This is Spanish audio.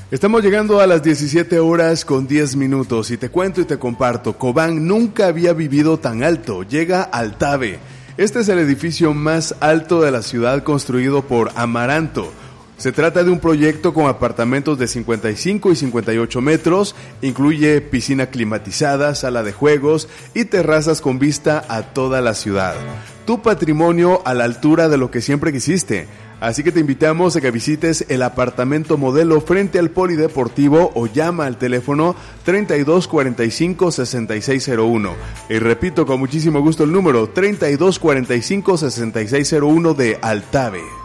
Estamos llegando a las 17 horas con 10 minutos y te cuento y te comparto, Cobán nunca había vivido tan alto, llega Altave. Este es el edificio más alto de la ciudad construido por Amaranto. Se trata de un proyecto con apartamentos de 55 y 58 metros, incluye piscina climatizada, sala de juegos y terrazas con vista a toda la ciudad. Tu patrimonio a la altura de lo que siempre quisiste. Así que te invitamos a que visites el apartamento modelo frente al Polideportivo o llama al teléfono 3245-6601. Y repito con muchísimo gusto el número 3245-6601 de Altave.